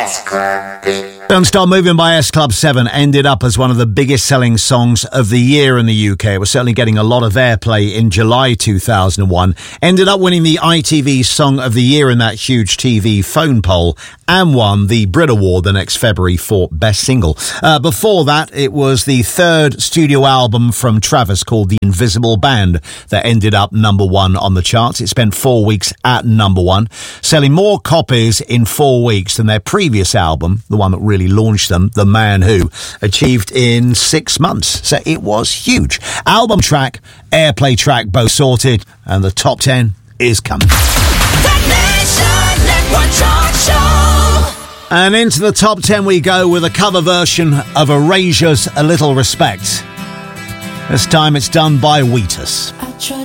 Don't Stop Moving by S Club 7 ended up as one of the biggest selling songs of the year in the UK. It was certainly getting a lot of airplay in July 2001. Ended up winning the ITV Song of the Year in that huge TV phone poll and won the Brit Award the next February for Best Single. Before that, it was the third studio album from Travis called The Invisible Band that ended up number one on the charts. It spent 4 weeks at number one, selling more copies in 4 weeks than their previous album, the one that really launched them, The Man Who, achieved in 6 months. So it was huge. Album track, airplay track, both sorted, and the top 10 is coming. And into the top 10 we go with a cover version of Erasure's A Little Respect. This time it's done by Wheatus.